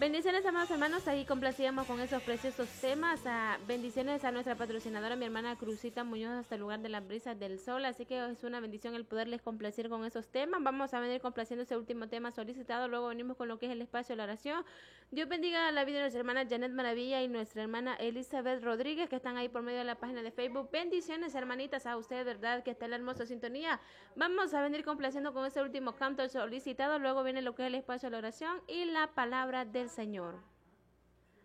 Bendiciones, amados hermanos, ahí complacíamos con esos preciosos temas. Bendiciones a nuestra patrocinadora, mi hermana Cruzita Muñoz, hasta el lugar de las brisas del sol. Así que es una bendición el poderles complacir con esos temas. Vamos a venir complaciendo ese último tema solicitado. Luego venimos con lo que es el espacio de la oración. Dios bendiga la vida de nuestra hermana Janet Maravilla y nuestra hermana Elizabeth Rodríguez, que están ahí por medio de la página de Facebook. Bendiciones, hermanitas, a ustedes, ¿verdad? Que está en la hermosa sintonía. Vamos a venir complaciendo con ese último canto solicitado. Luego viene lo que es el espacio de la oración y la palabra del Señor.